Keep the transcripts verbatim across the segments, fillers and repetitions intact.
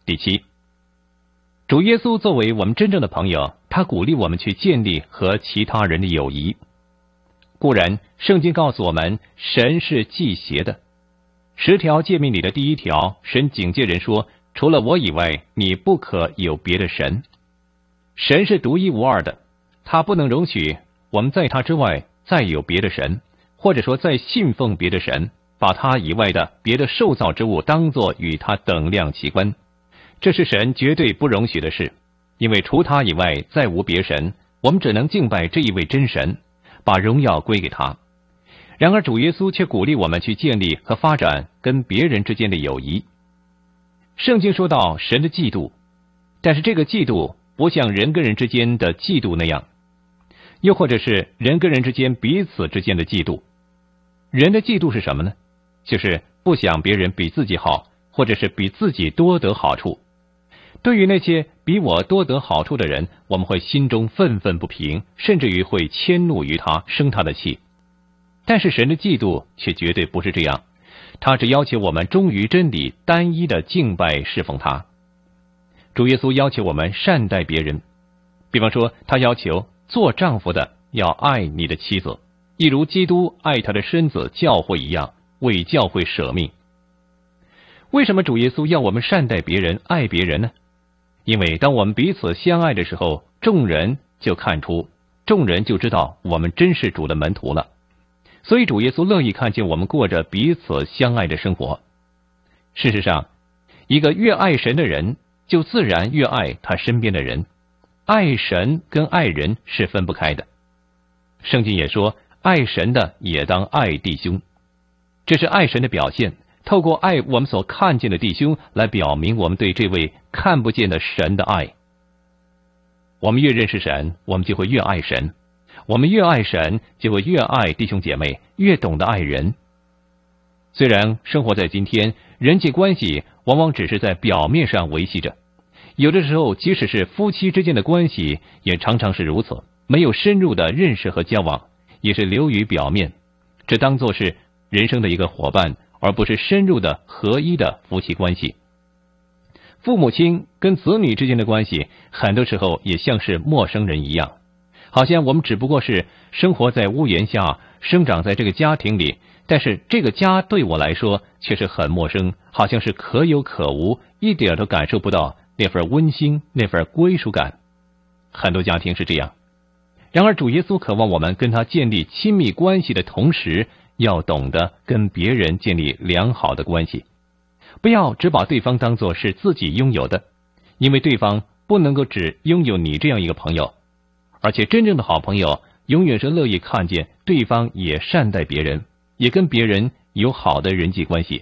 第七，主耶稣作为我们真正的朋友，他鼓励我们去建立和其他人的友谊。固然，圣经告诉我们，神是忌邪的。十条诫命里的第一条，神警戒人说，除了我以外，你不可有别的神。神是独一无二的，他不能容许我们在他之外再有别的神，或者说再信奉别的神，把他以外的别的受造之物当作与他等量齐观。这是神绝对不容许的事，因为除他以外再无别神，我们只能敬拜这一位真神，把荣耀归给他。然而主耶稣却鼓励我们去建立和发展跟别人之间的友谊。圣经说到神的嫉妒，但是这个嫉妒不像人跟人之间的嫉妒那样，又或者是人跟人之间彼此之间的嫉妒。人的嫉妒是什么呢？就是不想别人比自己好，或者是比自己多得好处。对于那些比我多得好处的人，我们会心中愤愤不平，甚至于会迁怒于他，生他的气。但是神的嫉妒却绝对不是这样，他只要求我们忠于真理，单一的敬拜侍奉他。主耶稣要求我们善待别人，比方说他要求做丈夫的要爱你的妻子，一如基督爱他的身子教会一样，为教会舍命。为什么主耶稣要我们善待别人，爱别人呢？因为当我们彼此相爱的时候，众人就看出，众人就知道我们真是主的门徒了。所以主耶稣乐意看见我们过着彼此相爱的生活。事实上，一个越爱神的人，就自然越爱他身边的人。爱神跟爱人是分不开的。圣经也说，爱神的也当爱弟兄。这是爱神的表现，透过爱我们所看见的弟兄，来表明我们对这位看不见的神的爱。我们越认识神，我们就会越爱神。我们越爱神，就会越爱弟兄姐妹，越懂得爱人。虽然生活在今天，人际关系往往只是在表面上维系着，有的时候即使是夫妻之间的关系，也常常是如此，没有深入的认识和交往，也是流于表面，这当作是人生的一个伙伴，而不是深入的合一的夫妻关系。父母亲跟子女之间的关系，很多时候也像是陌生人一样，好像我们只不过是生活在屋檐下，生长在这个家庭里，但是这个家对我来说却是很陌生，好像是可有可无，一点都感受不到那份温馨，那份归属感。很多家庭是这样。然而主耶稣渴望我们跟他建立亲密关系的同时，要懂得跟别人建立良好的关系，不要只把对方当作是自己拥有的，因为对方不能够只拥有你这样一个朋友。而且真正的好朋友永远是乐意看见对方也善待别人，也跟别人有好的人际关系。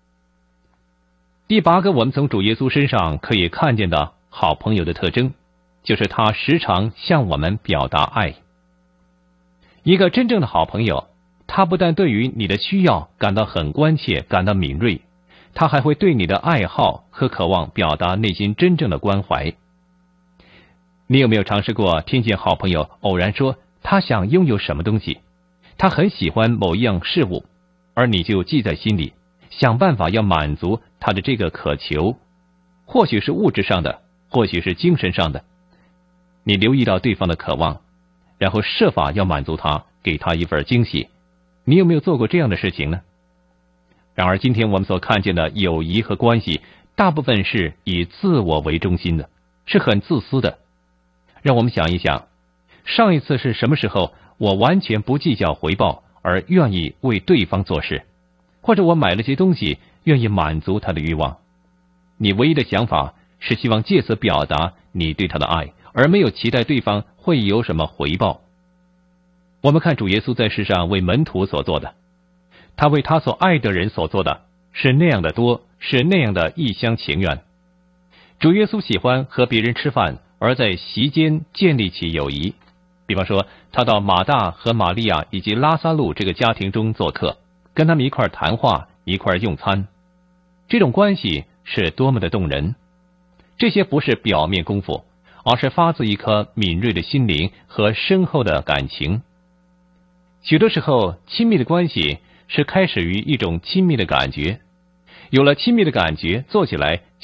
第八个我们从主耶稣身上可以看见的好朋友的特征，就是他时常向我们表达爱。一个真正的好朋友，他不但对于你的需要感到很关切，感到敏锐，他还会对你的爱好和渴望表达内心真正的关怀。你有没有尝试过听见好朋友偶然说他想拥有什么东西，他很喜欢某一样事物，而你就记在心里，想办法要满足他的这个渴求，或许是物质上的，或许是精神上的。你留意到对方的渴望，然后设法要满足他，给他一份惊喜。你有没有做过这样的事情呢？然而今天我们所看见的友谊和关系，大部分是以自我为中心的，是很自私的。让我们想一想，上一次是什么时候我完全不计较回报，而愿意为对方做事，或者我买了些东西，愿意满足他的欲望。你唯一的想法是希望借此表达你对他的爱，而没有期待对方会有什么回报。我们看主耶稣在世上为门徒所做的，他为他所爱的人所做的是那样的多，是那样的一厢情愿。主耶稣喜欢和别人吃饭，而在席间建立起友谊。比方说，他到马大和玛利亚以及拉撒路这个家庭中做客，跟他们一块谈话，一块用餐。这种关系是多么的动人。这些不是表面功夫，而是发自一颗敏锐的心灵和深厚的感情。许多时候，亲密的关系是开始于一种亲密的感觉，有了亲密的感觉，做起来